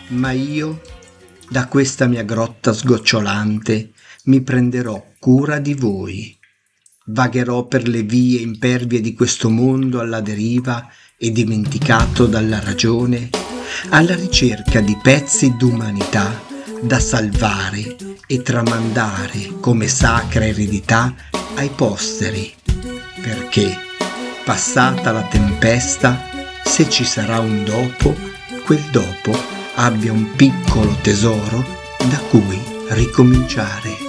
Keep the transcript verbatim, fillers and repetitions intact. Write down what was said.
Ma io, da questa mia grotta sgocciolante, mi prenderò cura di voi. Vagherò per le vie impervie di questo mondo alla deriva e dimenticato dalla ragione, alla ricerca di pezzi d'umanità da salvare e tramandare come sacra eredità ai posteri, perché, passata la tempesta, se ci sarà un dopo, quel dopo abbia un piccolo tesoro da cui ricominciare.